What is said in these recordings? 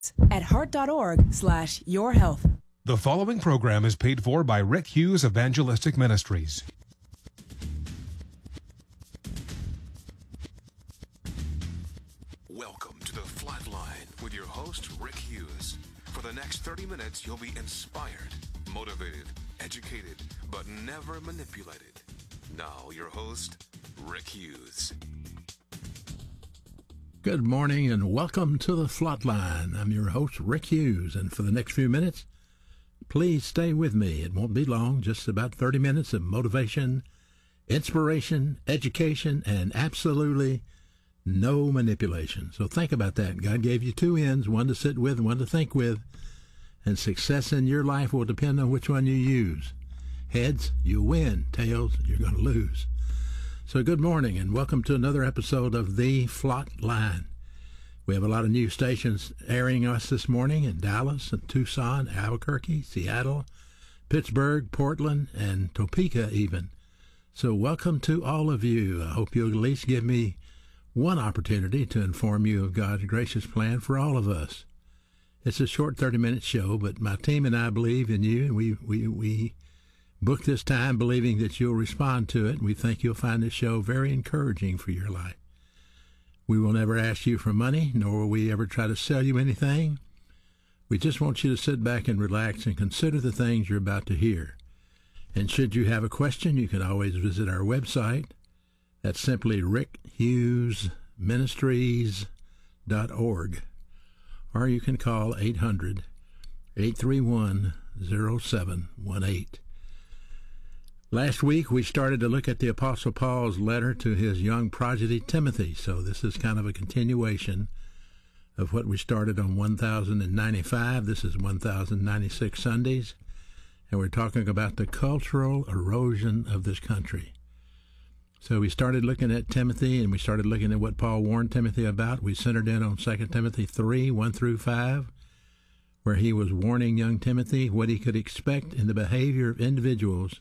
at heart.org/yourhealth. The following program is paid for by Rick Hughes Evangelistic Ministries. Welcome to The Flatline with your host, Rick Hughes. For the next 30 minutes, you'll be inspired, motivated, educated, but never manipulated. Now, your host, Rick Hughes. Good morning and welcome to The Flatline. I'm your host, Rick Hughes, and for the next few minutes, please stay with me. It won't be long, just about 30 minutes of motivation, inspiration, education, and absolutely no manipulation. So think about that. God gave you two ends, one to sit with and one to think with, and success in your life will depend on which one you use. Heads, you win. Tails, you're going to lose. So good morning and welcome to another episode of The Flatline. We have a lot of new stations airing us this morning in Dallas and Tucson, Albuquerque, Seattle, Pittsburgh, Portland, and Topeka even. So welcome to all of you. I hope you'll at least give me one opportunity to inform you of God's gracious plan for all of us. It's a short 30-minute show, but my team and I believe in you, and we book this time believing that you'll respond to it. We think you'll find this show very encouraging for your life. We will never ask you for money, nor will we ever try to sell you anything. We just want you to sit back and relax and consider the things you're about to hear. And should you have a question, you can always visit our website. That's simply rickhughesministries.org. Or you can call 800-831-0718. Last week, we started to look at the Apostle Paul's letter to his young prodigy Timothy, so this is kind of a continuation of what we started on 1095. This is 1096 Sundays, and we're talking about the cultural erosion of this country. So we started looking at Timothy, and we started looking at what Paul warned Timothy about. We centered in on 2 Timothy 3, 1 through 5, where he was warning young Timothy what he could expect in the behavior of individuals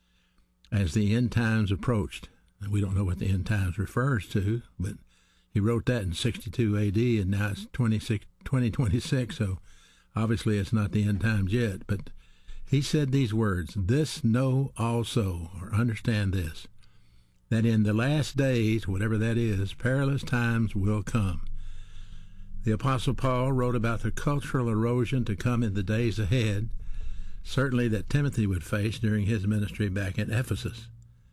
as the end times approached. Now, we don't know what the end times refers to, but he wrote that in 62 A.D., and now it's 2026, so obviously it's not the end times yet. But he said these words, "This know also," or understand this, "that in the last days," whatever that is, "perilous times will come." The Apostle Paul wrote about the cultural erosion to come in the days ahead, certainly that Timothy would face during his ministry back in Ephesus.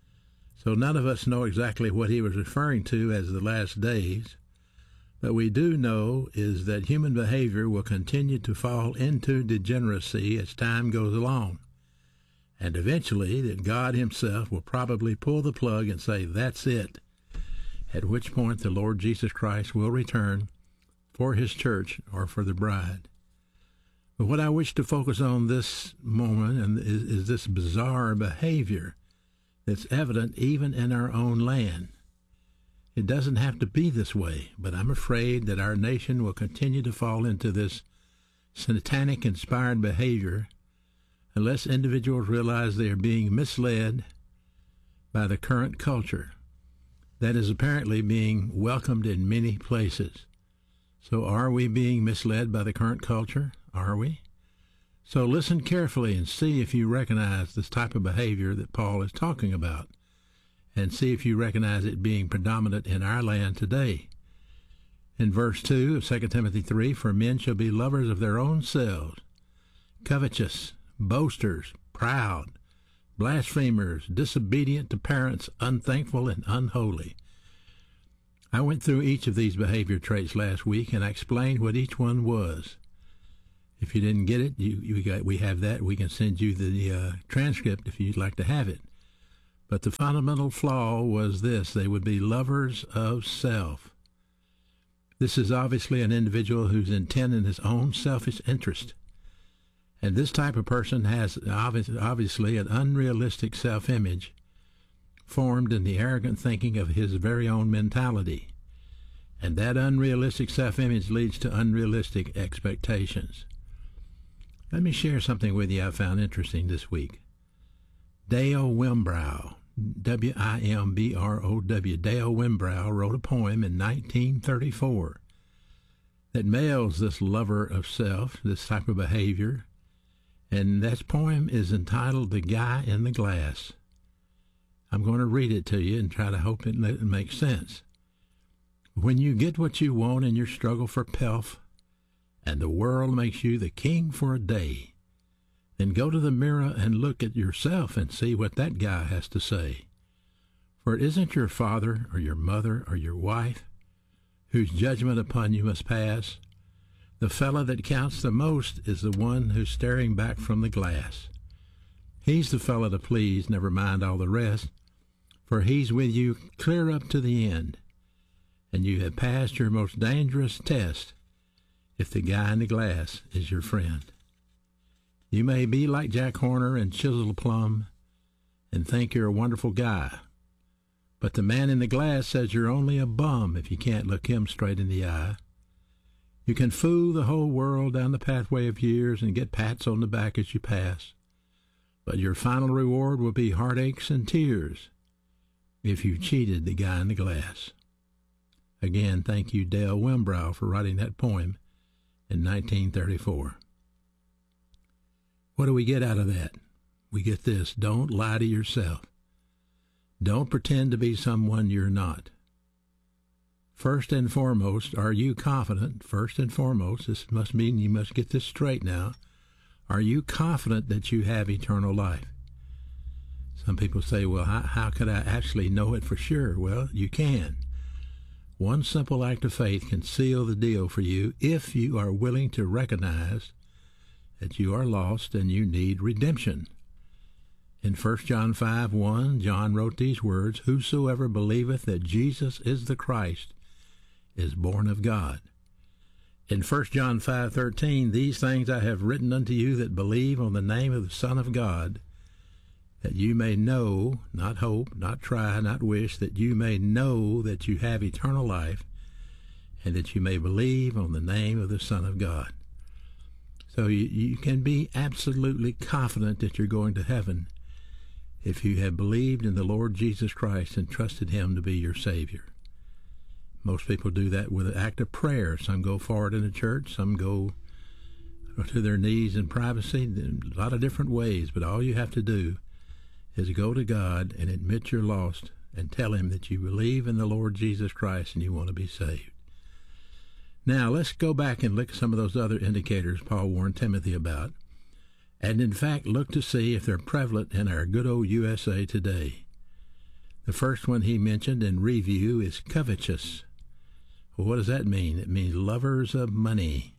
So none of us know exactly what he was referring to as the last days, but we do know is that human behavior will continue to fall into degeneracy as time goes along, and eventually that God himself will probably pull the plug and say, "That's it," at which point the Lord Jesus Christ will return for his church or for the bride. But what I wish to focus on this moment is this bizarre behavior that's evident even in our own land. It doesn't have to be this way, but I'm afraid that our nation will continue to fall into this satanic-inspired behavior unless individuals realize they are being misled by the current culture that is apparently being welcomed in many places. So are we being misled by the current culture? Are we? So listen carefully and see if you recognize this type of behavior that Paul is talking about, and see if you recognize it being predominant in our land today. In verse 2 of 2 Timothy 3, "For men shall be lovers of their own selves, covetous, boasters, proud, blasphemers, disobedient to parents, unthankful, and unholy." I went through each of these behavior traits last week, and I explained what each one was. If you didn't get it, we have that. We can send you the transcript if you'd like to have it. But the fundamental flaw was this: they would be lovers of self. This is obviously an individual who's intent in his own selfish interest. And this type of person has obviously an unrealistic self-image formed in the arrogant thinking of his very own mentality. And that unrealistic self-image leads to unrealistic expectations. Let me share something with you I found interesting this week. Dale Wimbrow, W-I-M-B-R-O-W, Dale Wimbrow wrote a poem in 1934. that males this lover of self, this type of behavior. And that poem is entitled The Guy in the Glass. I'm going to read it to you and try to hope it makes sense. When you get what you want in your struggle for pelf, and the world makes you the king for a day, then go to the mirror and look at yourself and see what that guy has to say. For it isn't your father or your mother or your wife whose judgment upon you must pass. The fellow that counts the most is the one who's staring back from the glass. He's the fellow to please, never mind all the rest, for he's with you clear up to the end, and you have passed your most dangerous test if the guy in the glass is your friend. You may be like Jack Horner and Chisel Plum and think you're a wonderful guy, but the man in the glass says you're only a bum if you can't look him straight in the eye. You can fool the whole world down the pathway of years and get pats on the back as you pass, but your final reward will be heartaches and tears if you cheated the guy in the glass. Again, thank you, Dale Wimbrow, for writing that poem in 1934. What do we get out of that? We get this: don't lie to yourself. Don't pretend to be someone you're not. First and foremost, are you confident? First and foremost, this must mean you must get this straight now. Are you confident that you have eternal life? Some people say, well, how could I actually know it for sure? Well, you can. One simple act of faith can seal the deal for you if you are willing to recognize that you are lost and you need redemption. In 1 John 5:1, John wrote these words: "Whosoever believeth that Jesus is the Christ is born of God." In 1 John 5:13, "These things I have written unto you that believe on the name of the Son of God, that you may know," not hope, not try, not wish, "that you may know that you have eternal life, and that you may believe on the name of the Son of God." So you can be absolutely confident that you're going to heaven if you have believed in the Lord Jesus Christ and trusted him to be your Savior. Most people do that with an act of prayer. Some go forward in the church, some go to their knees in privacy, in a lot of different ways, but all you have to do is go to God and admit you're lost and tell him that you believe in the Lord Jesus Christ and you want to be saved. Now, let's go back and look at some of those other indicators Paul warned Timothy about, and in fact look to see if they're prevalent in our good old USA today. The first one he mentioned in review is covetous. Well, what does that mean? It means lovers of money.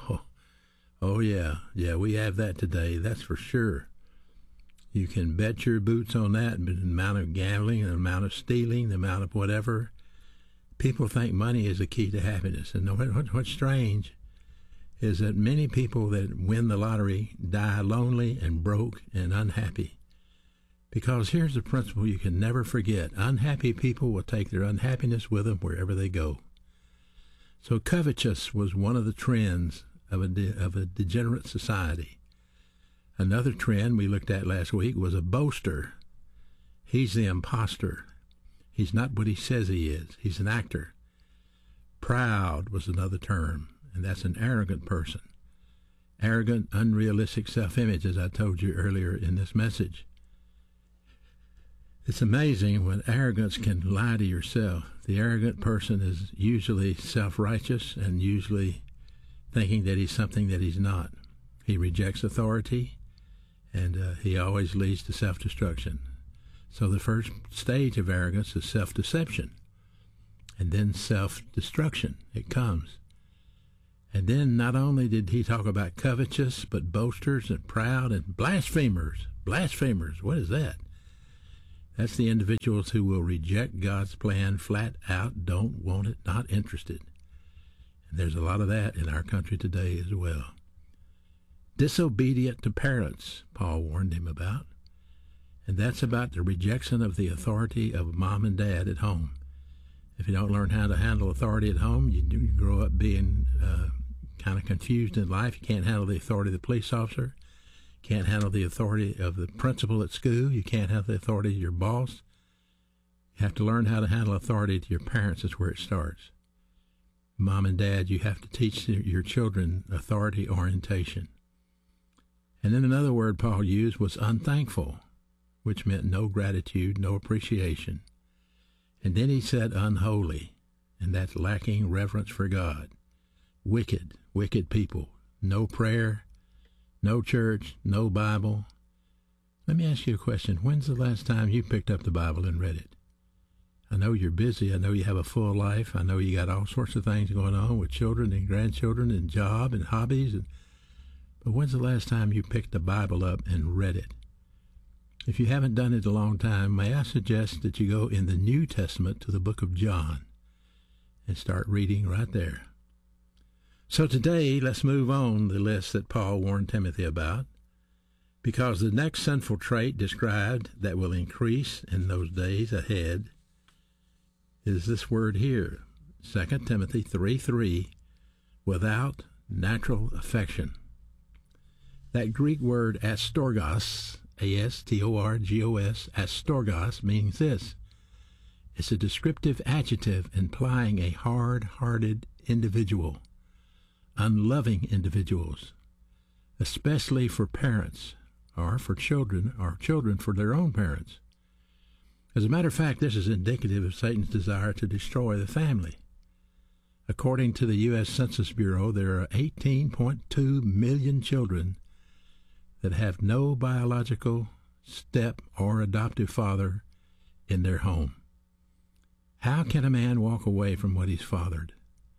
Oh yeah, we have that today, that's for sure. You can bet your boots on that, the amount of gambling, the amount of stealing, the amount of whatever. People think money is the key to happiness. And what's strange is that many people that win the lottery die lonely and broke and unhappy. Because here's the principle you can never forget: unhappy people will take their unhappiness with them wherever they go. So covetous was one of the trends of a degenerate society. Another trend we looked at last week was a boaster. He's the imposter. He's not what he says he is. He's an actor. Proud was another term, and that's an arrogant person. Arrogant, unrealistic self-image, as I told you earlier in this message. It's amazing when arrogance can lie to yourself. The arrogant person is usually self-righteous and usually thinking that he's something that he's not. He rejects authority, and he always leads to self-destruction. So the first stage of arrogance is self-deception, and then self-destruction. It comes. And then not only did he talk about covetous, but boasters and proud and blasphemers. Blasphemers, what is that? That's the individuals who will reject God's plan flat out, don't want it, not interested. And there's a lot of that in our country today as well. Disobedient to parents, Paul warned him about. And that's about the rejection of the authority of mom and dad at home. If you don't learn how to handle authority at home, you grow up being kind of confused in life. You can't handle the authority of the police officer. Can't handle the authority of the principal at school. You can't have the authority of your boss. You have to learn how to handle authority to your parents. Is where it starts. Mom and Dad, you have to teach your children authority orientation. And then another word Paul used was unthankful, which meant no gratitude, no appreciation. And then he said unholy, and that's lacking reverence for God. Wicked people. No prayer, no church, no Bible. Let me ask you a question. When's the last time you picked up the Bible and read it? I know you're busy. I know you have a full life. I know you got all sorts of things going on with children and grandchildren and job and hobbies. But when's the last time you picked the Bible up and read it? If you haven't done it in a long time, may I suggest that you go in the New Testament to the book of John and start reading right there. So today, let's move on the list that Paul warned Timothy about, because the next sinful trait described that will increase in those days ahead is this word here, 2 Timothy 3:3, without natural affection. That Greek word astorgos, A-S-T-O-R-G-O-S, astorgos, means this. It's a descriptive adjective implying a hard-hearted individual, unloving individuals, especially for parents or for children, or children for their own parents. As a matter of fact, this is indicative of Satan's desire to destroy the family. According to the U.S. Census Bureau, there are 18.2 million children that have no biological step or adoptive father in their home. How can a man walk away from what he's fathered?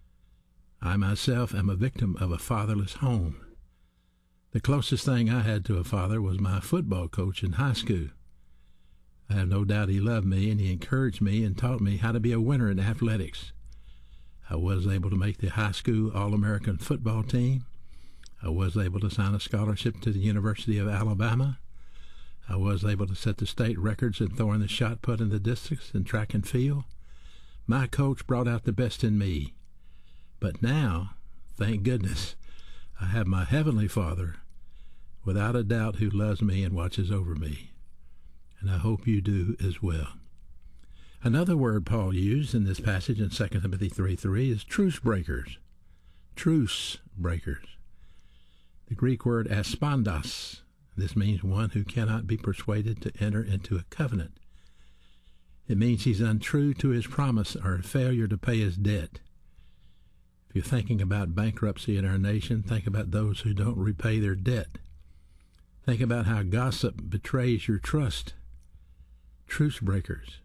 I myself am a victim of a fatherless home. The closest thing I had to a father was my football coach in high school. I have no doubt he loved me, and he encouraged me and taught me how to be a winner in athletics. I was able to make the high school All-American football team. I was able to sign a scholarship to the University of Alabama. I was able to set the state records in throwing the shot put in the districts and track and field. My coach brought out the best in me. But now, thank goodness, I have my Heavenly Father, without a doubt, who loves me and watches over me. And I hope you do as well. Another word Paul used in this passage in 2 Timothy 3:3 is truce breakers. Truce breakers. The Greek word aspondos. This means one who cannot be persuaded to enter into a covenant. It means he's untrue to his promise or a failure to pay his debt. If you're thinking about bankruptcy in our nation, think about those who don't repay their debt. Think about how gossip betrays your trust. Truce breakers.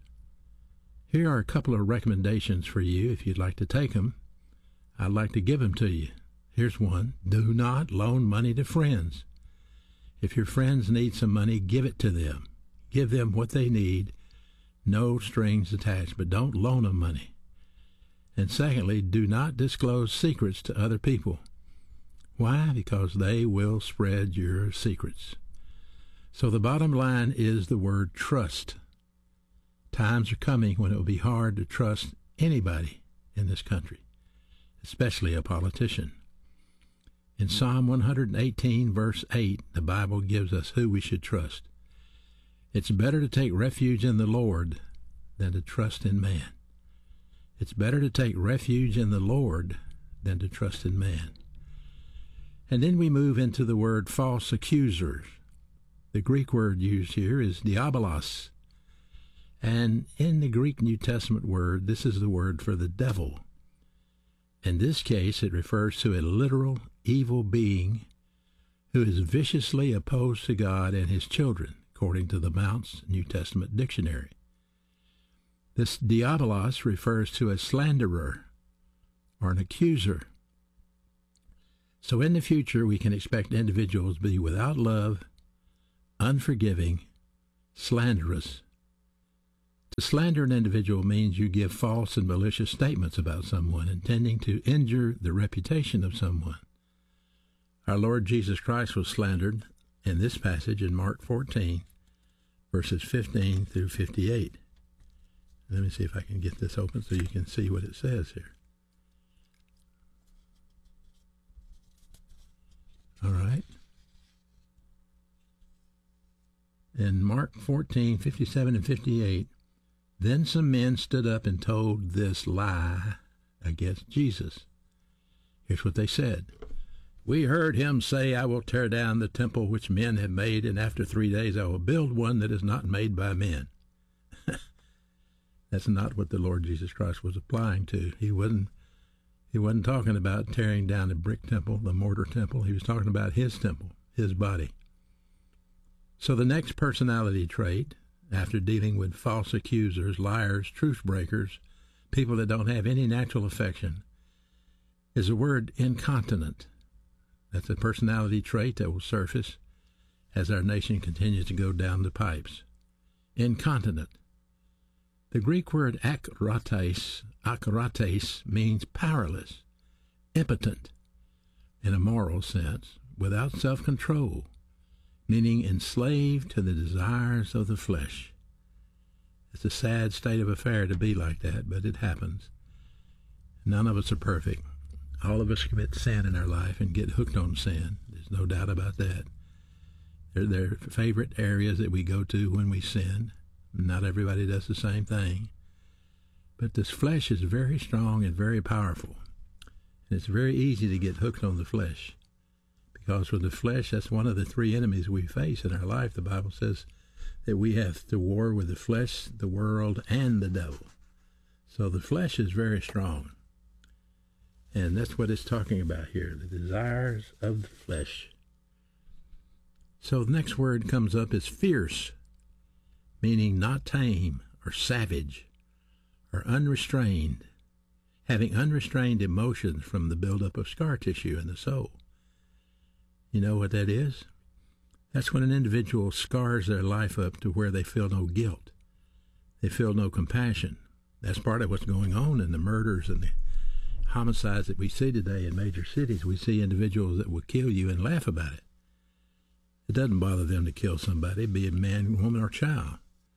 Here are a couple of recommendations for you if you'd like to take them. I'd like to give them to you. Here's one. Do not loan money to friends. If your friends need some money, give it to them. Give them what they need. No strings attached, but don't loan them money. And secondly, do not disclose secrets to other people. Why? Because they will spread your secrets. So the bottom line is the word trust. Times are coming when it will be hard to trust anybody in this country, especially a politician. In Psalm 118, verse 8, the Bible gives us who we should trust. It's better to take refuge in the Lord than to trust in man. It's better to take refuge in the Lord than to trust in man. And then we move into the word false accusers. The Greek word used here is diabolos. And in the Greek New Testament word, this is the word for the devil. In this case, it refers to a literal evil being who is viciously opposed to God and his children, according to the Mounce New Testament Dictionary. This diabolos refers to a slanderer or an accuser. So in the future, we can expect individuals to be without love, unforgiving, slanderous. To slander an individual means you give false and malicious statements about someone, intending to injure the reputation of someone. Our Lord Jesus Christ was slandered in this passage in Mark 14, verses 15 through 58. Let me see if I can get this open so you can see what it says here. All right. In Mark 14, 57 and 58, then some men stood up and told this lie against Jesus. Here's what they said. We heard him say, I will tear down the temple which men have made, and after 3 days I will build one that is not made by men. That's not what the Lord Jesus Christ was applying to. He wasn't talking about tearing down the brick temple, the mortar temple. He was talking about his temple, his body. So the next personality trait, after dealing with false accusers, liars, truth breakers, people that don't have any natural affection, is the word incontinent. That's a personality trait that will surface as our nation continues to go down the pipes. Incontinent. The Greek word akrates means powerless, impotent, in a moral sense, without self-control, meaning enslaved to the desires of the flesh. It's a sad state of affair to be like that, but it happens. None of us are perfect. All of us commit sin in our life and get hooked on sin. There's no doubt about that. There are favorite areas that we go to when we sin. Not everybody does the same thing. But this flesh is very strong and very powerful. And it's very easy to get hooked on the flesh. Because with the flesh, that's one of the three enemies we face in our life. The Bible says that we have to war with the flesh, the world, and the devil. So the flesh is very strong. And that's what it's talking about here, the desires of the flesh. So the next word comes up is fierce, meaning not tame or savage or unrestrained, having unrestrained emotions from the buildup of scar tissue in the soul. You know what that is? That's when an individual scars their life up to where they feel no guilt. They feel no compassion. That's part of what's going on in the murders and the homicides that we see today in major cities. We see individuals that will kill you and laugh about it. It doesn't bother them to kill somebody, be it man, woman, or child.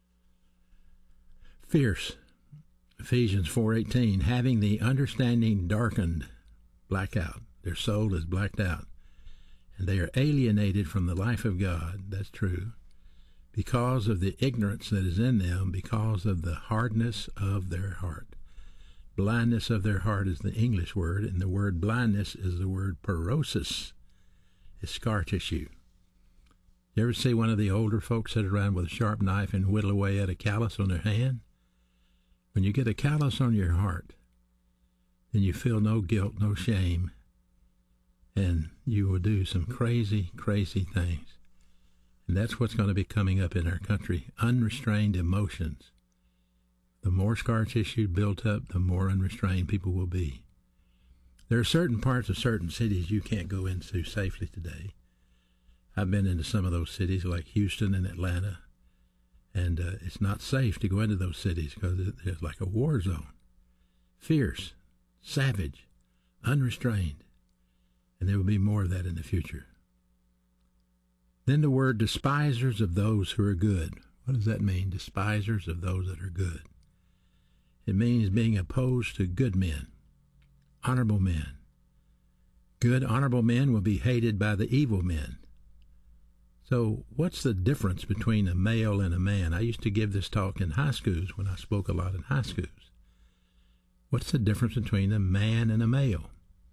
Fierce. Ephesians 4:18, having the understanding darkened, blackout. Their soul is blacked out. And they are alienated from the life of God. That's true. Because of the ignorance that is in them, because of the hardness of their heart. Blindness of their heart is the English word, and the word blindness is the word porosis. It's scar tissue. You ever see one of the older folks sit around with a sharp knife and whittle away at a callus on their hand? When you get a callus on your heart, then you feel no guilt, no shame, and you will do some crazy, crazy things. And that's what's going to be coming up in our country, unrestrained emotions. The more scar tissue built up, the more unrestrained people will be. There are certain parts of certain cities you can't go into safely today. I've been into some of those cities like Houston and Atlanta, and it's not safe to go into those cities because it's like a war zone. Fierce, savage, unrestrained, and there will be more of that in the future. Then the word despisers of those who are good. What does that mean, despisers of those that are good? It means being opposed to good men, honorable men. Good, honorable men will be hated by the evil men. So what's the difference between a male and a man? I used to give this talk in high schools when I spoke a lot in high schools. What's the difference between a man and a male?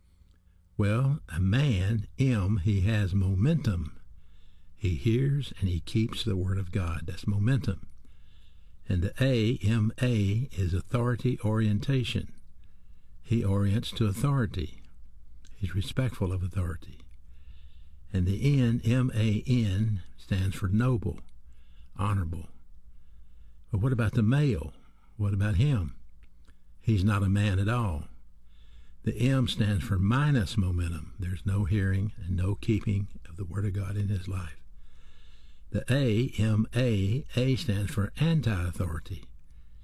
Well, a man, he has momentum. He hears and he keeps the word of God. That's momentum. And the A, is authority orientation. He orients to authority. He's respectful of authority. And the N, M-A-N, stands for noble, honorable. But what about the male? What about him? He's not a man at all. The M stands for minus momentum. There's no hearing and no keeping of the Word of God in his life. The A, M-A, A stands for anti-authority.